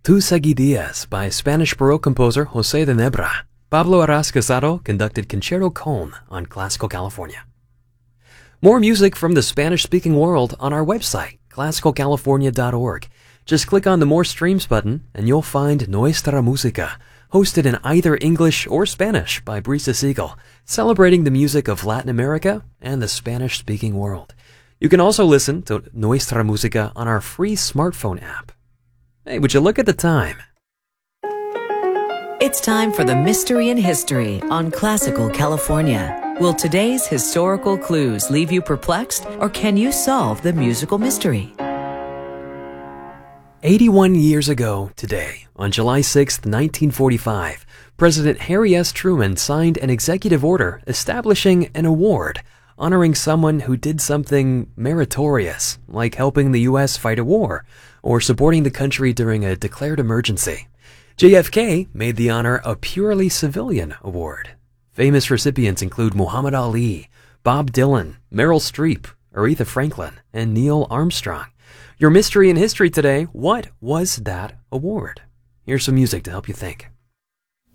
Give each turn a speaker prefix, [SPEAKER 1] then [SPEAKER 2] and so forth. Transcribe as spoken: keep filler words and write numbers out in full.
[SPEAKER 1] Tu Seguidillas by Spanish Baroque composer José de Nebra. Pablo Arras Casado conducted Concerto Con on Classical California. More music from the Spanish-speaking world on our website, classical california dot org. Just click on the More Streams button and you'll find Nuestra Música, hosted in either English or Spanish by Brisa Siegel, celebrating the music of Latin America and the Spanish-speaking world. You can also listen to Nuestra Música on our free smartphone app. Hey, would you look at the time?
[SPEAKER 2] It's time for the Mystery in History on Classical California. Will today's historical clues leave you perplexed, or can you solve the musical mystery?
[SPEAKER 1] eighty-one years ago today, on July sixth, nineteen forty-five, President Harry S. Truman signed an executive order establishing an award honoring someone who did something meritorious, like helping the U S fight a war or supporting the country during a declared emergency. J F K made the honor a purely civilian award. Famous recipients include Muhammad Ali, Bob Dylan, Meryl Streep, Aretha Franklin, and Neil Armstrong. Your mystery in history today, what was that award? Here's some music to help you think.